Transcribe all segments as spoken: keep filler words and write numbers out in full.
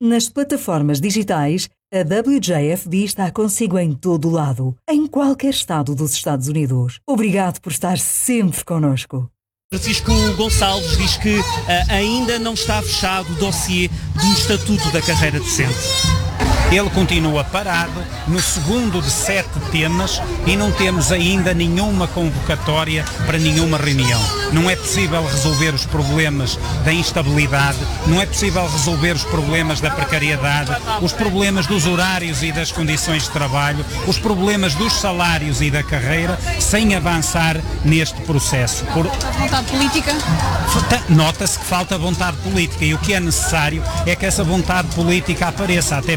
Nas plataformas digitais, a W J F B está consigo em todo o lado, em qualquer estado dos Estados Unidos. Obrigado por estar sempre connosco. Francisco Gonçalves diz que uh, ainda não está fechado o dossiê do Estatuto da Carreira Docente. Ele continua parado no segundo de sete temas e não temos ainda nenhuma convocatória para nenhuma reunião. Não é possível resolver os problemas da instabilidade, não é possível resolver os problemas da precariedade, os problemas dos horários e das condições de trabalho, os problemas dos salários e da carreira, sem avançar neste processo. Por... Vontade política? Nota-se que falta vontade política e o que é necessário é que essa vontade política apareça até...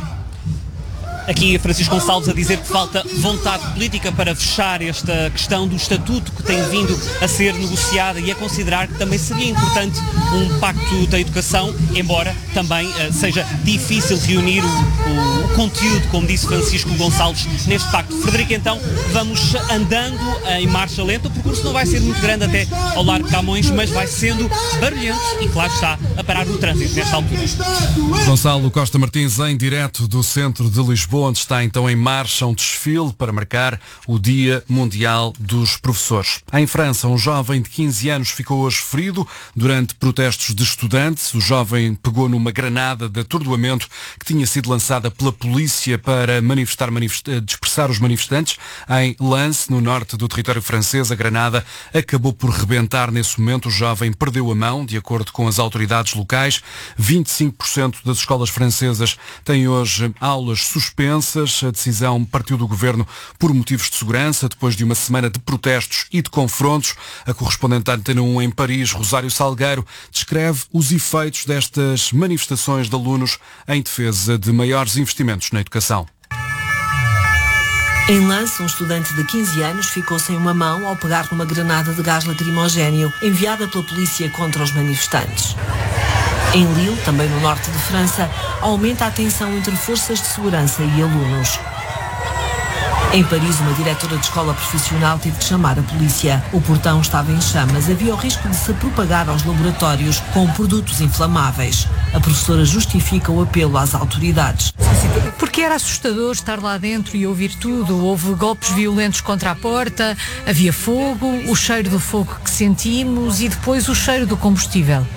Aqui Francisco Gonçalves a dizer que falta vontade política para fechar esta questão do estatuto que tem vindo a ser negociada e a considerar que também seria importante um pacto da educação, embora também uh, seja difícil reunir o, o, o conteúdo, como disse Francisco Gonçalves, neste pacto. Frederico, então, vamos andando uh, em marcha lenta. O percurso não vai ser muito grande até ao Largo de Camões, mas vai sendo barulhento e, claro, está a parar o trânsito nesta altura. Gonçalo Costa Martins, em direto do centro de Lisboa, onde está então em marcha um desfile para marcar o Dia Mundial dos Professores. Em França, um jovem de quinze anos ficou hoje ferido durante protestos de estudantes. O jovem pegou numa granada de atordoamento que tinha sido lançada pela polícia para manifestar, manifest... dispersar os manifestantes. Em Lens, no norte do território francês, a granada acabou por rebentar. Nesse momento, o jovem perdeu a mão, de acordo com as autoridades locais. vinte e cinco por cento das escolas francesas têm hoje aulas suspensas. A decisão partiu do governo por motivos de segurança, depois de uma semana de protestos e de confrontos. A correspondente da Antena um em Paris, Rosário Salgueiro, descreve os efeitos destas manifestações de alunos em defesa de maiores investimentos na educação. Em Lens, um estudante de quinze anos ficou sem uma mão ao pegar numa granada de gás lacrimogéneo enviada pela polícia contra os manifestantes. Em Lille, também no norte de França, aumenta a tensão entre forças de segurança e alunos. Em Paris, uma diretora de escola profissional teve de chamar a polícia. O portão estava em chamas. Havia o risco de se propagar aos laboratórios com produtos inflamáveis. A professora justifica o apelo às autoridades. Porque era assustador estar lá dentro e ouvir tudo. Houve golpes violentos contra a porta, havia fogo, o cheiro do fogo que sentimos e depois o cheiro do combustível.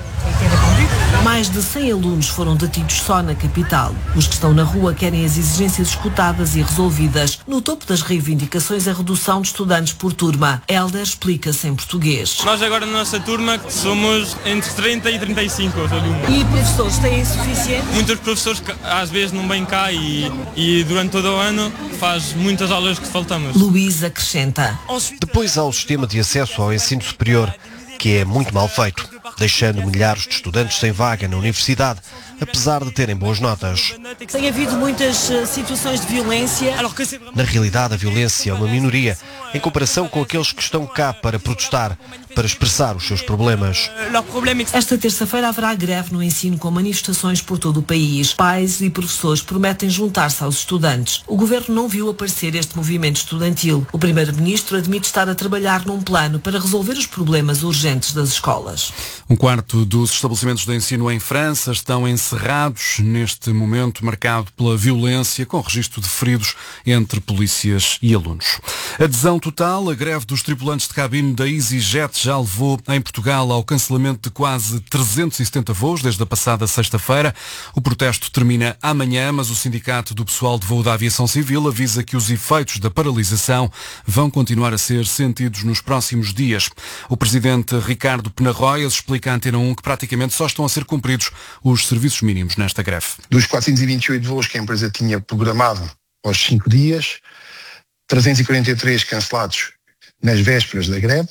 Mais de cem alunos foram detidos só na capital. Os que estão na rua querem as exigências escutadas e resolvidas. No topo das reivindicações, a redução de estudantes por turma. Helder explica-se em português. Nós agora na nossa turma somos entre trinta e trinta e cinco alunos. E professores têm suficiente? Muitos professores às vezes não vêm cá e, e durante todo o ano faz muitas aulas que faltamos. Luís acrescenta. Depois há o sistema de acesso ao ensino superior, que é muito mal feito, deixando milhares de estudantes sem vaga na universidade, apesar de terem boas notas. Tem havido muitas uh, situações de violência. Na realidade, a violência é uma minoria, em comparação com aqueles que estão cá para protestar, para expressar os seus problemas. Esta terça-feira haverá greve no ensino com manifestações por todo o país. Pais e professores prometem juntar-se aos estudantes. O governo não viu aparecer este movimento estudantil. O primeiro-ministro admite estar a trabalhar num plano para resolver os problemas urgentes das escolas. Um quarto dos estabelecimentos de ensino em França estão encerrados neste momento marcado pela violência, com registro de feridos entre polícias e alunos. Adesão total, a greve dos tripulantes de cabine da EasyJet já levou em Portugal ao cancelamento de quase trezentos e setenta voos desde a passada sexta-feira. O protesto termina amanhã, mas o Sindicato do Pessoal de Voo da Aviação Civil avisa que os efeitos da paralisação vão continuar a ser sentidos nos próximos dias. O presidente Ricardo Penarroias explica à Antena um que praticamente só estão a ser cumpridos os serviços mínimos nesta greve. Dos quatrocentos e vinte e oito voos que a empresa tinha programado aos cinco dias, trezentos e quarenta e três cancelados nas vésperas da greve,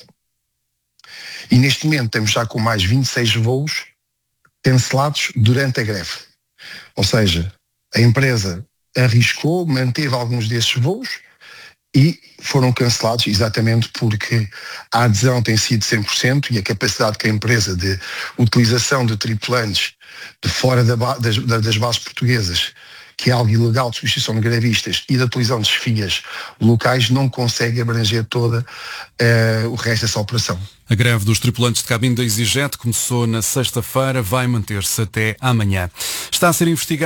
e neste momento estamos já com mais vinte e seis voos cancelados durante a greve. Ou seja, a empresa arriscou, manteve alguns desses voos e foram cancelados exatamente porque a adesão tem sido cem por cento e a capacidade que a empresa de utilização de tripulantes de fora da ba- das, das bases portuguesas, que é algo ilegal de substituição de grevistas, e da utilização de desfias locais, não consegue abranger toda uh, o resto dessa operação. A greve dos tripulantes de cabine da EasyJet começou na sexta-feira, vai manter-se até amanhã. Está a ser investigado